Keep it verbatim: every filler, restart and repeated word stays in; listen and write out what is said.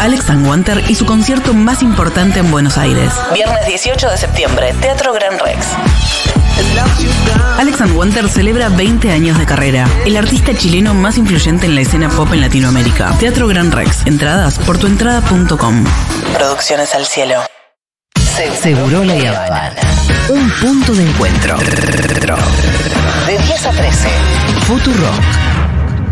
Alex Wanter y su concierto más importante en Buenos Aires. Viernes dieciocho de septiembre, Teatro Gran Rex. Alex Wanter celebra veinte años de carrera. El artista chileno más influyente en la escena pop en Latinoamérica. Teatro Gran Rex. Entradas por tu entrada punto com. Producciones al cielo. Segurola y Habana. Un punto de encuentro. De diez a trece. Futurock.